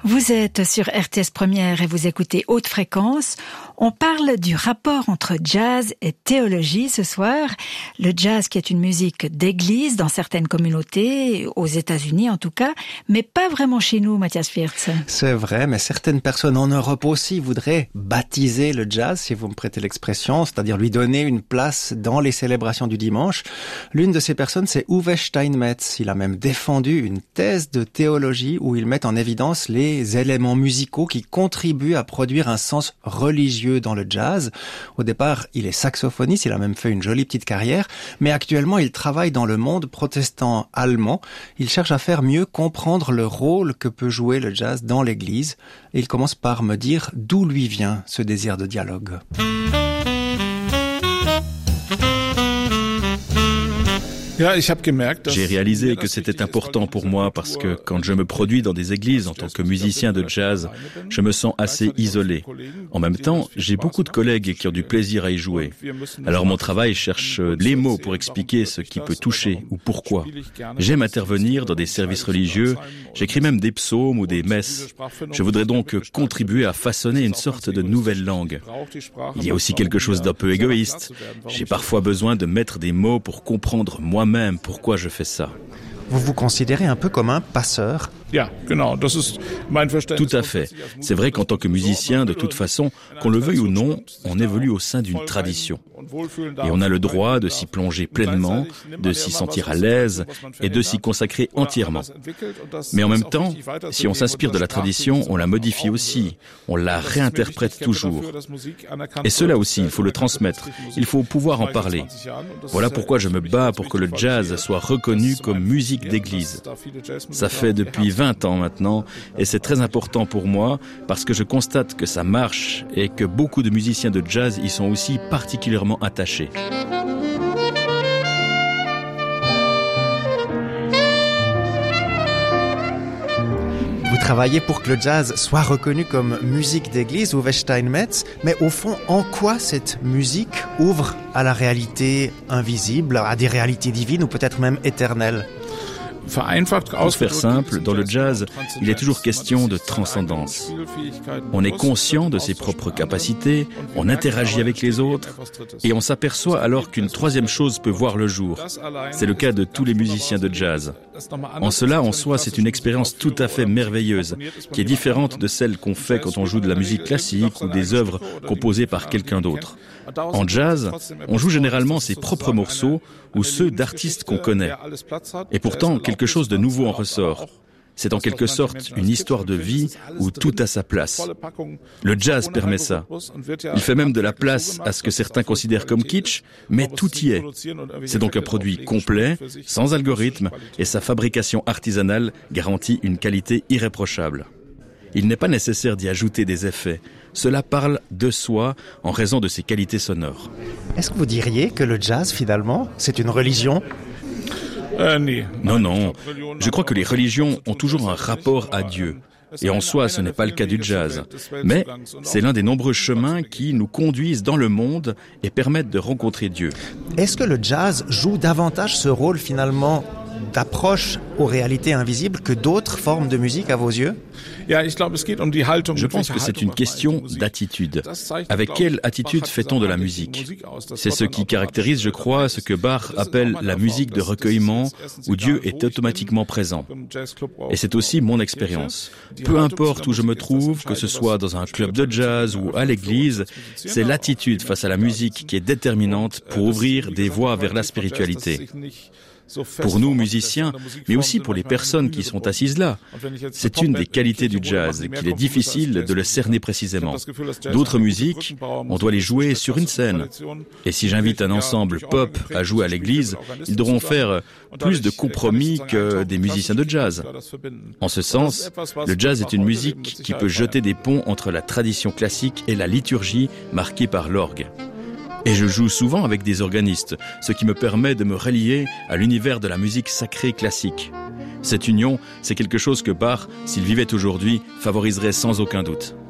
Vous êtes sur RTS Première et vous écoutez Haute Fréquence. On parle du rapport entre jazz et théologie ce soir. Le jazz qui est une musique d'église dans certaines communautés, aux États-Unis en tout cas, mais pas vraiment chez nous, Matthias Wirtz. C'est vrai, mais certaines personnes en Europe aussi voudraient baptiser le jazz, si vous me prêtez l'expression, c'est-à-dire lui donner une place dans les célébrations du dimanche. L'une de ces personnes, c'est Uwe Steinmetz. Il a même défendu une thèse de théologie où il met en évidence les éléments musicaux qui contribuent à produire un sens religieux dans le jazz. Au départ, il est saxophoniste, il a même fait une jolie petite carrière, mais actuellement, il travaille dans le monde protestant allemand. Il cherche à faire mieux comprendre le rôle que peut jouer le jazz dans l'Église. Et il commence par me dire d'où lui vient ce désir de dialogue. J'ai réalisé que c'était important pour moi parce que quand je me produis dans des églises en tant que musicien de jazz, je me sens assez isolé. En même temps, j'ai beaucoup de collègues qui ont du plaisir à y jouer. Alors mon travail cherche les mots pour expliquer ce qui peut toucher ou pourquoi. J'aime intervenir dans des services religieux, j'écris même des psaumes ou des messes. Je voudrais donc contribuer à façonner une sorte de nouvelle langue. Il y a aussi quelque chose d'un peu égoïste. J'ai parfois besoin de mettre des mots pour comprendre moi-même pourquoi je fais ça. Vous vous considérez un peu comme un passeur ? Tout à fait. C'est vrai qu'en tant que musicien, de toute façon, qu'on le veuille ou non, on évolue au sein d'une tradition. Et on a le droit de s'y plonger pleinement, de s'y sentir à l'aise et de s'y consacrer entièrement. Mais en même temps, si on s'inspire de la tradition, on la modifie aussi, on la réinterprète toujours. Et cela aussi, il faut le transmettre, il faut pouvoir en parler. Voilà pourquoi je me bats pour que le jazz soit reconnu comme musique d'église. Ça fait depuis 20 ans maintenant, et c'est très important pour moi parce que je constate que ça marche et que beaucoup de musiciens de jazz y sont aussi particulièrement attachés. Vous travaillez pour que le jazz soit reconnu comme musique d'église, Uwe Steinmetz, mais au fond, en quoi cette musique ouvre à la réalité invisible, à des réalités divines ou peut-être même éternelles ? Pour se faire simple, dans le jazz, il est toujours question de transcendance. On est conscient de ses propres capacités, on interagit avec les autres, et on s'aperçoit alors qu'une troisième chose peut voir le jour. C'est le cas de tous les musiciens de jazz. En cela, en soi, c'est une expérience tout à fait merveilleuse, qui est différente de celle qu'on fait quand on joue de la musique classique ou des œuvres composées par quelqu'un d'autre. En jazz, on joue généralement ses propres morceaux ou ceux d'artistes qu'on connaît. Et pourtant, quelque chose de nouveau en ressort. C'est en quelque sorte une histoire de vie où tout a sa place. Le jazz permet ça. Il fait même de la place à ce que certains considèrent comme kitsch, mais tout y est. C'est donc un produit complet, sans algorithme, et sa fabrication artisanale garantit une qualité irréprochable. Il n'est pas nécessaire d'y ajouter des effets. Cela parle de soi en raison de ses qualités sonores. Est-ce que vous diriez que le jazz, finalement, c'est une religion ? Non. Je crois que les religions ont toujours un rapport à Dieu. Et en soi, ce n'est pas le cas du jazz. Mais c'est l'un des nombreux chemins qui nous conduisent dans le monde et permettent de rencontrer Dieu. Est-ce que le jazz joue davantage ce rôle, finalement, d'approche aux réalités invisibles que d'autres formes de musique à vos yeux ? Je pense que c'est une question d'attitude. Avec quelle attitude fait-on de la musique ? C'est ce qui caractérise, je crois, ce que Bach appelle la musique de recueillement, où Dieu est automatiquement présent. Et c'est aussi mon expérience. Peu importe où je me trouve, que ce soit dans un club de jazz ou à l'église, c'est l'attitude face à la musique qui est déterminante pour ouvrir des voies vers la spiritualité. Pour nous, musiciens, mais aussi pour les personnes qui sont assises là. C'est une des qualités du jazz, qu'il est difficile de le cerner précisément. D'autres musiques, on doit les jouer sur une scène. Et si j'invite un ensemble pop à jouer à l'église, ils devront faire plus de compromis que des musiciens de jazz. En ce sens, le jazz est une musique qui peut jeter des ponts entre la tradition classique et la liturgie marquée par l'orgue. Et je joue souvent avec des organistes, ce qui me permet de me relier à l'univers de la musique sacrée classique. Cette union, c'est quelque chose que Bach, s'il vivait aujourd'hui, favoriserait sans aucun doute.